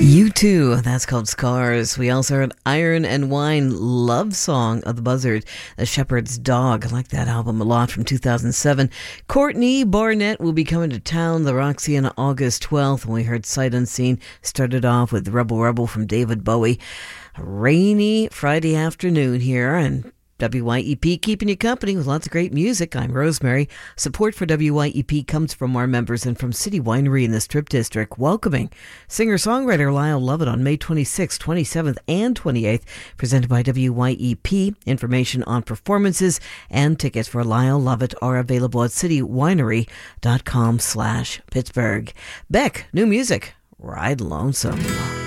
U2, that's called Scars. We also heard Iron and Wine, Love Song of the Buzzard, The Shepherd's Dog. I like that album a lot, from 2007. Courtney Barnett will be coming to town, the Roxy, on August 12th. And we heard Sight Unseen. Started off with Rebel Rebel from David Bowie. A rainy Friday afternoon here, and WYEP keeping you company with lots of great music. I'm Rosemary. Support for WYEP comes from our members and from City Winery in the Strip District, welcoming singer-songwriter Lyle Lovett on May 26th, 27th, and 28th, presented by WYEP. Information on performances and tickets for Lyle Lovett are available at citywinery.com/Pittsburgh. Beck, new music, Ride Lonesome.